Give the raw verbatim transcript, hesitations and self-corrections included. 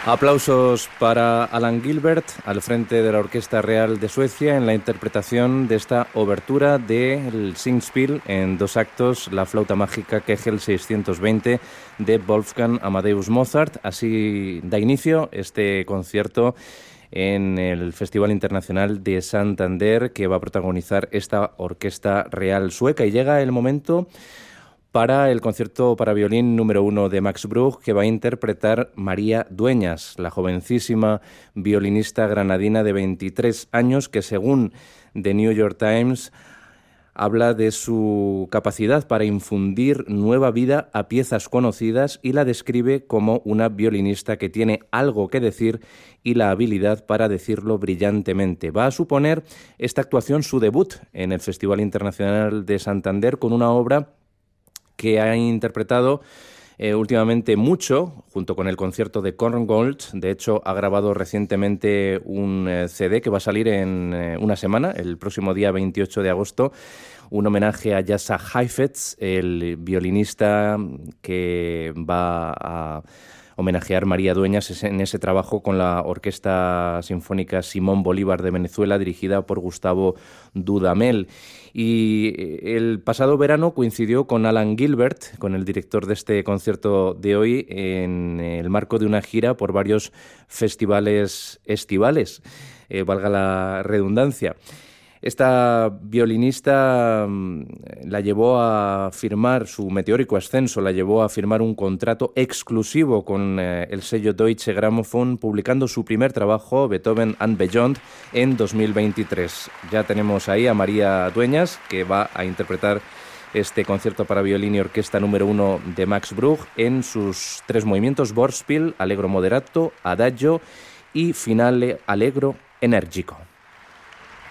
Aplausos para Alan Gilbert al frente de la Orquesta Real de Suecia en la interpretación de esta obertura del Singspiel en dos actos, la flauta mágica Kegel seiscientos veinte de Wolfgang Amadeus Mozart. Así da inicio este concierto en el Festival Internacional de Santander que va a protagonizar esta Orquesta Real Sueca, y llega el momento para el concierto para violín número uno de Max Bruch, que va a interpretar María Dueñas, la jovencísima violinista granadina de veintitrés años, que según The New York Times habla de su capacidad para infundir nueva vida a piezas conocidas y la describe como una violinista que tiene algo que decir y la habilidad para decirlo brillantemente. Va a suponer esta actuación su debut en el Festival Internacional de Santander con una obra que ha interpretado eh, últimamente mucho, junto con el concierto de Korngold. De hecho, ha grabado recientemente un eh, C D que va a salir en eh, una semana, el próximo día veintiocho de agosto, un homenaje a Jasa Heifetz, el violinista que va a homenajear María Dueñas en ese trabajo con la Orquesta Sinfónica Simón Bolívar de Venezuela, dirigida por Gustavo Dudamel. Y el pasado verano coincidió con Alan Gilbert, con el director de este concierto de hoy, en el marco de una gira por varios festivales estivales, eh, valga la redundancia. Esta violinista la llevó a firmar, su meteórico ascenso la llevó a firmar un contrato exclusivo con eh, el sello Deutsche Grammophon, publicando su primer trabajo, Beethoven and Beyond, en dos mil veintitrés. Ya tenemos ahí a María Dueñas, que va a interpretar este concierto para violín y orquesta número uno de Max Bruch en sus tres movimientos: Vorspiel, Allegro moderato, Adagio y Finale Allegro enérgico.